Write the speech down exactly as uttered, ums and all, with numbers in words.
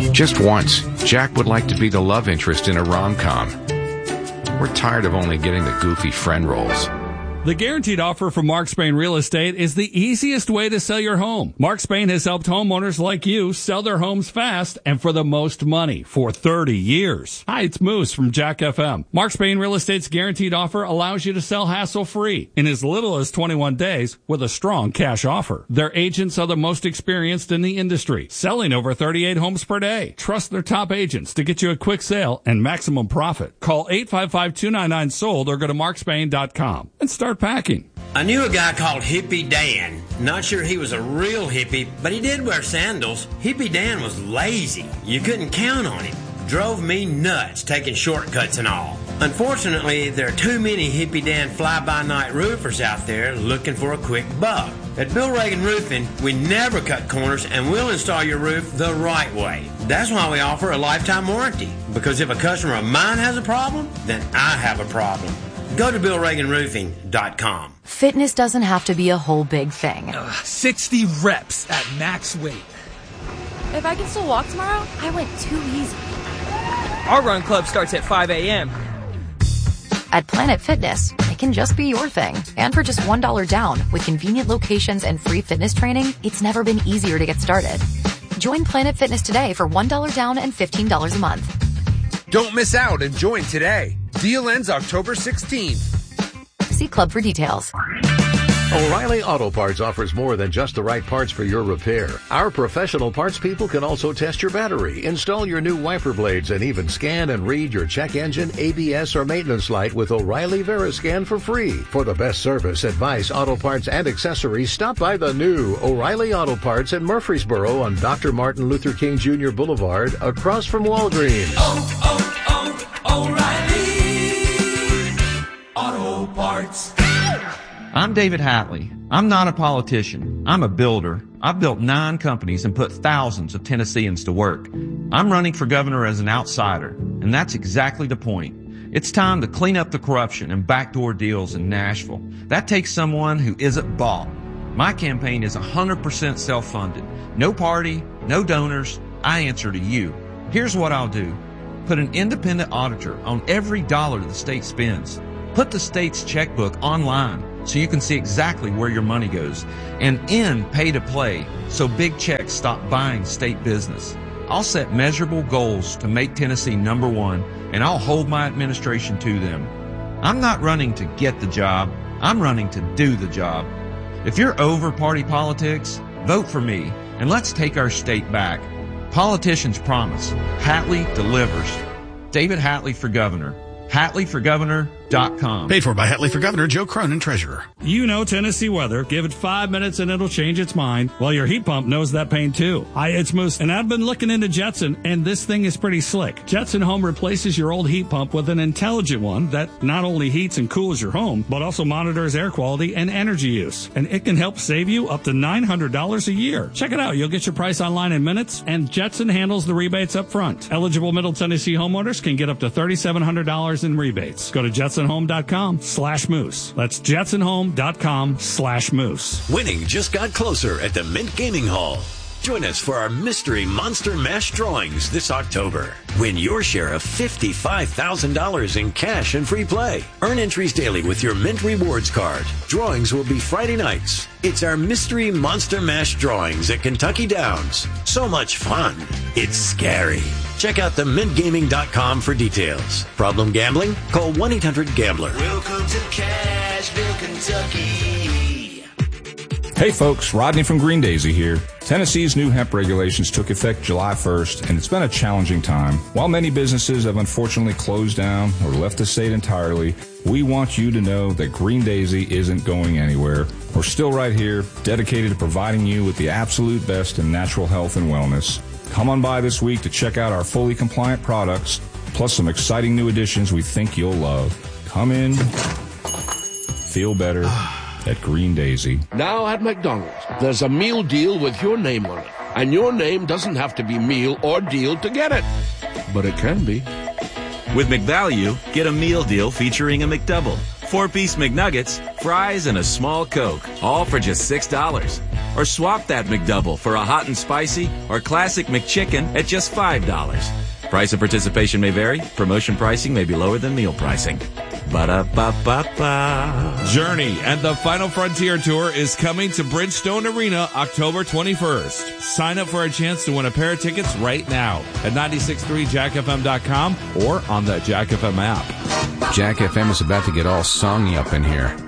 Just once, Jack would like to be the love interest in a rom-com. We're tired of only getting the goofy friend roles. The Guaranteed Offer from Mark Spain Real Estate is the easiest way to sell your home. Mark Spain has helped homeowners like you sell their homes fast and for the most money for thirty years. Hi, it's Moose from Jack F M. Mark Spain Real Estate's Guaranteed Offer allows you to sell hassle-free in as little as twenty-one days with a strong cash offer. Their agents are the most experienced in the industry, selling over thirty-eight homes per day. Trust their top agents to get you a quick sale and maximum profit. Call eight five five, two nine nine, sold or go to mark spain dot com and start packing. I knew a guy called Hippie Dan. Not sure he was a real hippie, but he did wear sandals. Hippie Dan was lazy. You couldn't count on him. Drove me nuts taking shortcuts and all. Unfortunately, there are too many Hippie Dan fly-by-night roofers out there looking for a quick buck. At Bill Reagan Roofing, we never cut corners and we'll install your roof the right way. That's why we offer a lifetime warranty. Because if a customer of mine has a problem, then I have a problem. Go to bill reagan roofing dot com. Fitness doesn't have to be a whole big thing. Uh, sixty reps at max weight. If I can still walk tomorrow, I went too easy. Our run club starts at five a.m. At Planet Fitness, it can just be your thing. And for just one dollar down, with convenient locations and free fitness training, it's never been easier to get started. Join Planet Fitness today for one dollar down and fifteen dollars a month. Don't miss out and join today. Deal ends October sixteenth. See Club for details. O'Reilly Auto Parts offers more than just the right parts for your repair. Our professional parts people can also test your battery, install your new wiper blades, and even scan and read your check engine, A B S, or maintenance light with O'Reilly VeriScan for free. For the best service, advice, auto parts, and accessories, stop by the new O'Reilly Auto Parts in Murfreesboro on Doctor Martin Luther King Junior Boulevard, across from Walgreens. Oh, oh, oh, O'Reilly Auto Parts. I'm David Hatley. I'm not a politician. I'm a builder. I've built nine companies and put thousands of Tennesseans to work. I'm running for governor as an outsider, and that's exactly the point. It's time to clean up the corruption and backdoor deals in Nashville. That takes someone who isn't bought. My campaign is one hundred percent self-funded. No party, no donors. I answer to you. Here's what I'll do. Put an independent auditor on every dollar the state spends. Put the state's checkbook online so you can see exactly where your money goes, and end pay to play so big checks stop buying state business. I'll set measurable goals to make Tennessee number one, and I'll hold my administration to them. I'm not running to get the job. I'm running to do the job. If you're over party politics, vote for me, and let's take our state back. Politicians promise. Hatley delivers. David Hatley for governor. Hatley for governor dot com. Paid for by Hatley for Governor, Joe Cronin, Treasurer. You know Tennessee weather. Give it five minutes and it'll change its mind. Well, your heat pump knows that pain too. Hi, it's Moose, and I've been looking into Jetson, and this thing is pretty slick. Jetson Home replaces your old heat pump with an intelligent one that not only heats and cools your home, but also monitors air quality and energy use. And it can help save you up to nine hundred dollars a year. Check it out. You'll get your price online in minutes, and Jetson handles the rebates up front. Eligible Middle Tennessee homeowners can get up to three thousand seven hundred dollars in rebates. Go to jetson home dot com slash moose. That's jetson home dot com slash moose. Winning just got closer at the Mint Gaming Hall. Join us for our Mystery Monster Mash drawings this October. Win your share of fifty-five thousand dollars in cash and free play. Earn entries daily with your Mint Rewards card. Drawings will be Friday nights. It's our Mystery Monster Mash drawings at Kentucky Downs. So much fun. It's scary. Check out the mint gaming dot com for details. Problem gambling? Call one eight hundred gambler. Welcome to Cashville, Kentucky. Hey folks, Rodney from Green Daisy here. Tennessee's new hemp regulations took effect July first, and it's been a challenging time. While many businesses have unfortunately closed down or left the state entirely, we want you to know that Green Daisy isn't going anywhere. We're still right here, dedicated to providing you with the absolute best in natural health and wellness. Come on by this week to check out our fully compliant products, plus some exciting new additions we think you'll love. Come in, feel better at Green Daisy. Now at McDonald's, there's a meal deal with your name on it. And your name doesn't have to be meal or deal to get it. But it can be. With McValue, get a meal deal featuring a McDouble, four-piece McNuggets, fries, and a small Coke, all for just six dollars. Or swap that McDouble for a hot and spicy or classic McChicken at just five dollars. Price and participation may vary. Promotion pricing may be lower than meal pricing. Ba-da-ba-ba-ba. Journey and the Final Frontier Tour is coming to Bridgestone Arena October twenty-first. Sign up for a chance to win a pair of tickets right now at nine six three jack f m dot com or on the Jack F M app. Jack F M is about to get all songy up in here.